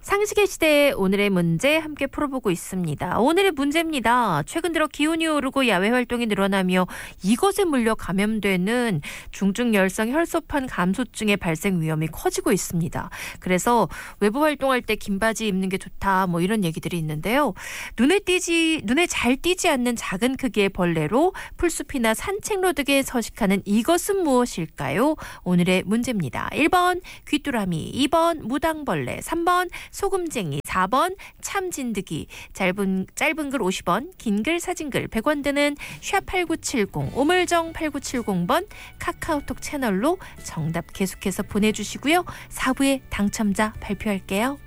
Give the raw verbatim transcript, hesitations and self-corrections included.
상식의 시대 오늘의 문제 함께 풀어보고 있습니다. 오늘의 문제입니다. 최근 들어 기온이 오르고 야외 활동이 늘어나며 이것에 물려 감염되는 중증열성 혈소판 감소증의 발생 위험이 커지고 있습니다. 그래서 외부 활동할 때 긴 바지 입는 게 좋다 뭐 이런 얘기들이 있는데요. 눈에 띄지 눈에 잘 띄지 않는 작은 크기의 벌레로 풀숲이나 산책로 등에 서식하는 이것은 무엇일까요? 오늘의 문제입니다. 일 번 귀뚜라미, 이 번 무당벌레, 삼 번 소금쟁이, 사 번 참진드기. 짧은 짧은 글 오십 원, 긴 글 사진글 백 원 드는 샵 팔구칠공, 우물정 팔구칠공 번 카카오톡 채널로 정답 계속해서 보내주시고요. 사 부에 당첨자 발표할게요.